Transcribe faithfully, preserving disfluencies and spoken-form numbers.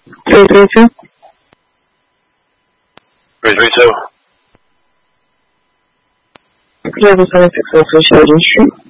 three three two. three three two. Yeah, seven six one two Sheridan Street.